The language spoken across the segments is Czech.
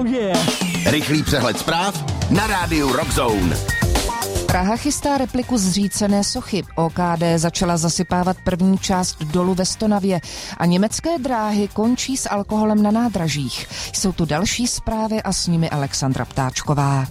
Oh yeah. Rychlý přehled zpráv na rádiu Rock Zone. Praha chystá repliku zřícené sochy. OKD začala zasypávat první část dolu ve Stonavě a německé dráhy končí s alkoholem na nádražích. Jsou tu další zprávy a s nimi Alexandra Ptáčková.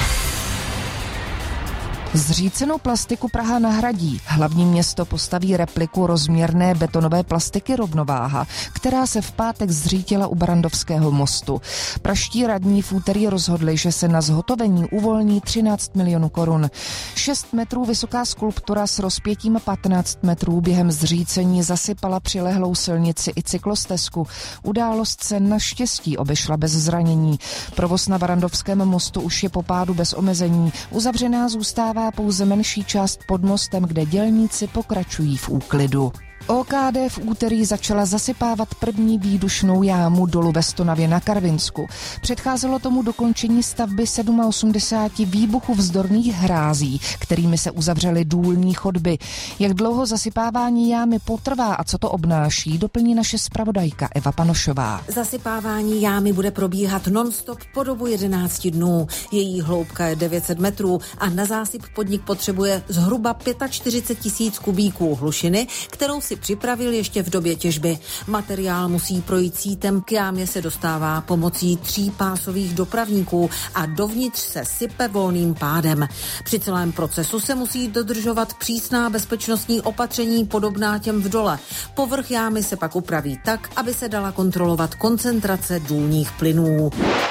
Zřícenou plastiku Praha nahradí. Hlavní město postaví repliku rozměrné betonové plastiky Rovnováha, která se v pátek zřítila u Barrandovského mostu. Praští radní v úterý rozhodli, že se na zhotovení uvolní 13 milionů korun. 6 metrů vysoká skulptura s rozpětím 15 metrů během zřícení zasypala přilehlou silnici i cyklostezku. Událost se naštěstí obešla bez zranění. Provoz na Barrandovském mostu už je po pádu bez omezení. Uzavřená zůstává pouze menší část pod mostem, kde dělníci pokračují v úklidu. OKD v úterý začala zasypávat první výdušnou jámu dolu ve Stonavě na Karvinsku. Předcházelo tomu dokončení stavby 87 výbuchů vzdorných hrází, kterými se uzavřely důlní chodby. Jak dlouho zasypávání jámy potrvá a co to obnáší, doplní naše zpravodajka Eva Panošová. Zasypávání jámy bude probíhat non-stop po dobu 11 dnů. Její hloubka je 900 metrů a na zásyp podnik potřebuje zhruba 45 000 kubíků hlušiny, kterou si připravil ještě v době těžby. Materiál musí projít sítem, k jámě se dostává pomocí 3 pásových dopravníků a dovnitř se sype volným pádem. Při celém procesu se musí dodržovat přísná bezpečnostní opatření podobná těm v dole. Povrch jámy se pak upraví tak, aby se dala kontrolovat koncentrace důlních plynů.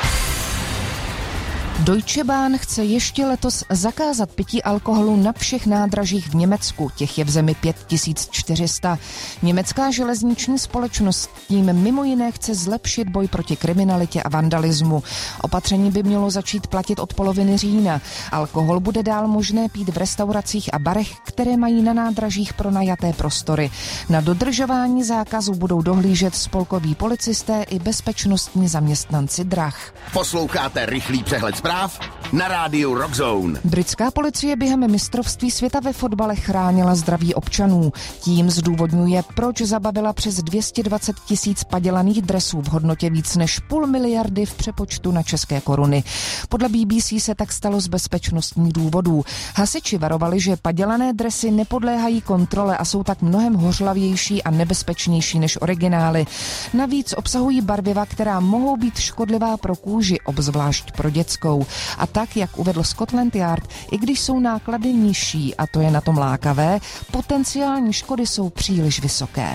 Deutsche Bahn chce ještě letos zakázat pití alkoholu na všech nádražích v Německu. Těch je v zemi 5400. Německá železniční společnost tím mimo jiné chce zlepšit boj proti kriminalitě a vandalismu. Opatření by mělo začít platit od poloviny října. Alkohol bude dál možné pít v restauracích a barech, které mají na nádražích pronajaté prostory. Na dodržování zákazu budou dohlížet spolkoví policisté i bezpečnostní zaměstnanci drah. Posloucháte rychlý přehled zpráv na rádiu Rock Zone. Britská policie během mistrovství světa ve fotbale chránila zdraví občanů. Tím zdůvodňuje, proč zabavila přes 220 000 padělaných dresů v hodnotě víc než 500 miliardy v přepočtu na české koruny. Podle BBC se tak stalo z bezpečnostních důvodů. Hasiči varovali, že padělané dresy nepodléhají kontrole a jsou tak mnohem hořlavější a nebezpečnější než originály. Navíc obsahují barviva, která mohou být škodlivá pro kůži, obzvlášť pro dětskou. A tak, jak uvedl Scotland Yard, i když jsou náklady nižší, a to je na tom lákavé, potenciální škody jsou příliš vysoké.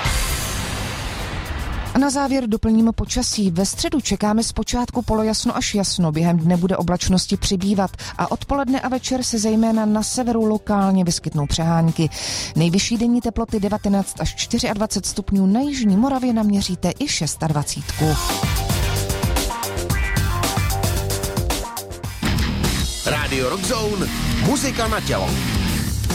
A na závěr doplníme počasí. Ve středu čekáme zpočátku polojasno až jasno, během dne bude oblačnosti přibývat a odpoledne a večer se zejména na severu lokálně vyskytnou přehánky. Nejvyšší denní teploty 19 až 24 stupňů, na jižní Moravě naměříte i 26. Rádio Rock Zone, muzika na tělo.